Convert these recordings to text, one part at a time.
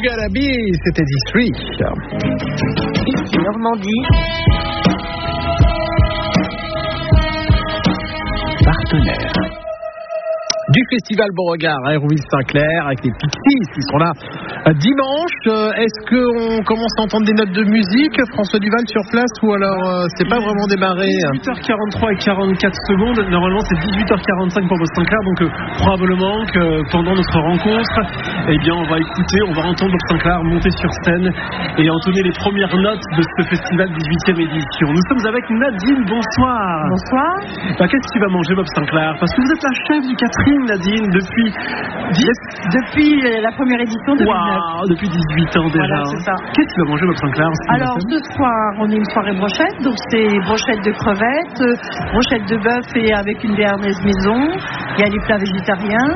Gotta Be, c'était District. Ici Normandie. Partenaire du Festival Beauregard à Hérouville-Saint-Clair avec les Pixies qui sont là dimanche. Est-ce qu'on commence à entendre des notes de musique, François Duval, sur place, ou alors c'est pas vraiment démarré? 18h43 et 44 secondes. Normalement, c'est 18h45 pour Bob-Sinclair. Donc, probablement que pendant notre rencontre, eh bien, on va entendre Bob-Sinclair monter sur scène et entonner les premières notes de ce festival 18e édition. Nous sommes avec Nadine. Bonsoir. Bonsoir. Qu'est-ce que tu vas manger, Bob-Sinclair? Parce que vous êtes la chef du catering, Nadine, depuis la première édition de 2019. Wow, depuis 18 ans déjà. Voilà, c'est ça. Qu'est-ce que tu vas manger, Bob-Sinclair? Alors, ce soir, on est une soirée brochette. Donc, c'est brochette de crevettes, brochette de bœuf et avec une béarnaise maison. Il y a les plats végétariens.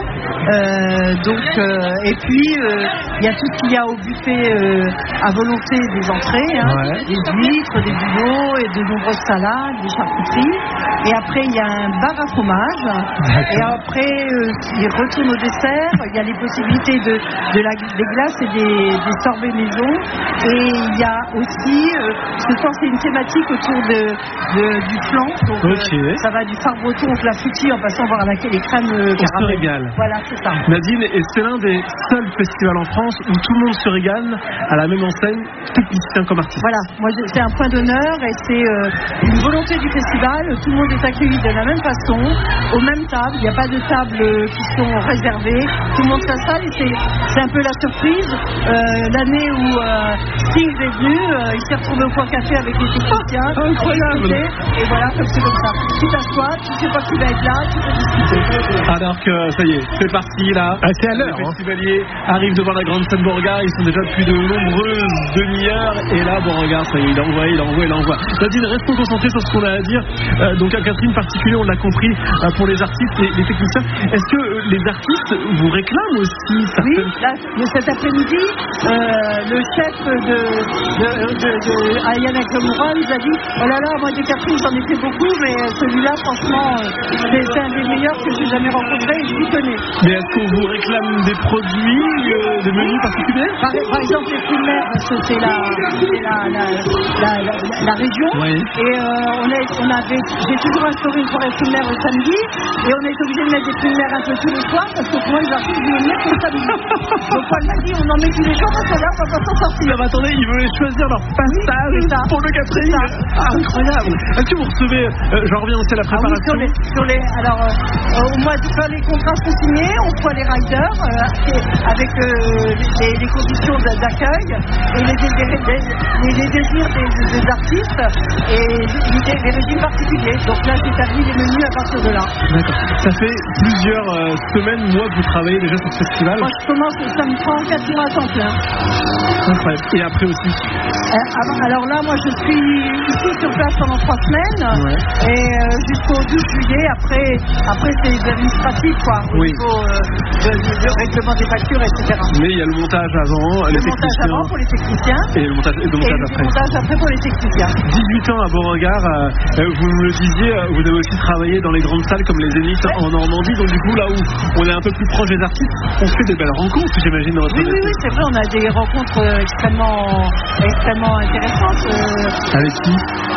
Et puis, il y a tout ce qu'il y a au buffet à volonté des entrées. Des huîtres, des bulots et de nombreuses salades, des charcuteries. Et après, il y a un bar à fromage. D'accord. Et après, il retourne au dessert. Il y a les possibilités des glaces et des sorbets maison. Et il y a aussi, ce soir, c'est une thématique autour du flan. Donc, ça va du phare breton au clafoutis en passant par les crèmes caramel. On se régale. Voilà, c'est ça. Nadine, et c'est l'un des seuls festivals en France où tout le monde se régale à la même enseigne, technicien comme artiste. Voilà, moi c'est un point d'honneur et c'est une volonté du festival. Tout le monde est accueilli de la même façon, aux mêmes tables. Il n'y a pas de tables qui sont réservées. Tout le monde s'installe et c'est un peu la surprise. L'année où Sting est venu, il s'est retrouvé au Point Café avec les techniciens. Incroyable. Et voilà, c'est comme ça. Tu t'assois, tu sais pas qui va être là, tu peux discuter. Alors que ça y est, c'est parti là. C'est à l'heure. Les festivaliers arrivent devant la grande scène Beauregard. Ils sont déjà depuis de nombreuses demi-heures. Et là, Beauregard, ça y est, il envoie. Nadine, restons concentrés sur ce qu'on a à dire. Donc à Catherine particulier, on l'a compris, pour les artistes et les techniciens. Est-ce que les artistes vous réclament aussi certaines... Oui, là, cet après-midi, le chef de Ayana Kamura nous a dit: oh là là, moi des Catherine j'en ai fait beaucoup, mais celui-là franchement c'est un des meilleurs que j'ai jamais rencontré et je vous connais. Mais est-ce qu'on vous réclame des produits, des menus particuliers? Par exemple les fruits de mer, parce que c'est la région. Oui. Et j'ai toujours instauré une soirée fruits de mer le samedi et on est obligé de mettre des fruits de mer un peu tous les soirs parce que pour moi les artistes viennent venir que le samedi. Donc Paul m'a dit on en met tous les jours parce que là on va pas s'en sortir. Mais attendez, ils veulent choisir leur passage pour le catering. Incroyable. Est-ce que vous recevez, j'en reviens aussi à la préparation. Au mois de quand les contrats sont signés, on reçoit les riders avec les conditions d'accueil et les désirs des artistes et les régimes particuliers. Donc là j'établis les menus à partir de là. D'accord. Ça fait plusieurs semaines, mois que vous travaillez déjà sur ce festival. Moi je commence, ça me prend 4 mois à temps plein. Incroyable. Et après aussi. Alors là, moi je suis ici sur place pendant 3 semaines et jusqu'au 12 juillet. Après c'est administratif quoi, au niveau de règlement des factures, etc. Mais il y a le montage avant, le montage avant pour les techniciens et le montage après. Le montage après pour les techniciens. 18 ans à Beauregard, vous me le disiez, vous avez aussi travaillé dans les grandes salles comme les Zénith en Normandie. Donc du coup là où on est un peu plus proche des artistes, on fait des belles rencontres, j'imagine dans votre Oui, c'est vrai, on a des rencontres extrêmement intéressantes. Avec qui?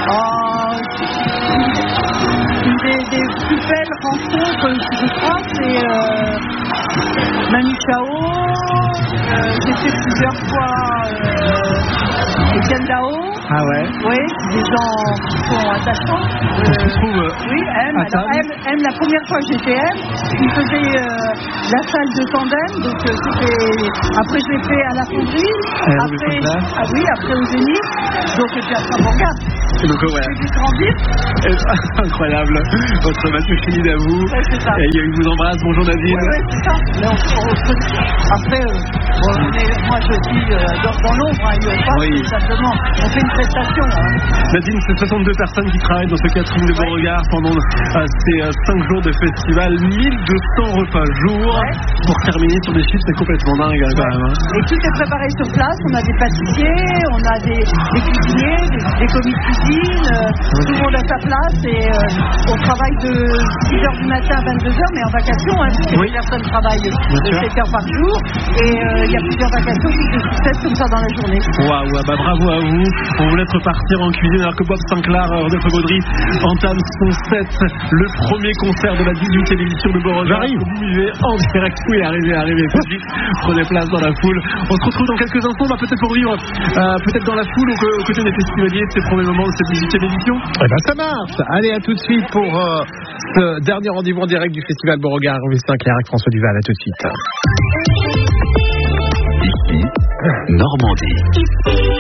Une des plus belles rencontres, je crois, c'est Manu Chao. J'ai fait plusieurs fois Etienne Dao. Ah ouais? Oui, des gens qui sont attachants. On se trouve oui, M, la première fois que j'étais M, il faisait la salle de tandem, donc après je l'ai fait à la fonderie, après au Zénith, donc et puis après Beauregard. Donc ouais. J'ai dû grandir. Incroyable, votre matinée à vous. Ouais, c'est ça. Et il vous embrasse, bonjour Nadine. Ouais, c'est ça. Mais après, moi je suis dans l'ombre, simplement. On fait une prestation. Nadine, c'est 62 personnes qui travaillent dans ce catering de Beauregard pendant ces 5 jours de festival, 1200 repas jour. Pour terminer sur des chiffres, c'est complètement dingue quand même. Et tout est préparé sur place, on a des pâtissiers, on a des cuisiniers, des commis de cuisine, tout le monde a sa place et on travaille de 6h du matin à 22h, mais en vacation, parce que les personnes travaillent 7 heures par jour et il y a plusieurs variations qui se succèdent comme ça dans la journée. Waouh, bravo à vous. On vous laisse repartir en cuisine alors que Bob Sinclair, Rodolphe Gaudry, entame son set, le premier concert de la 18e édition de Beauregard. J'arrive. Vous vivez en direct. Oui, arrivez. Prenez place dans la foule. On se retrouve dans quelques instants, peut-être pour vivre peut-être dans la foule aux côtés des festivaliers de ces premiers moments de cette 18e édition. Eh ben ça marche. Allez, à tout de suite pour ce dernier rendez-vous en direct du Festival Beauregard Rue Saint-Clair avec François Duval. À tout de suite. Ici, Normandie.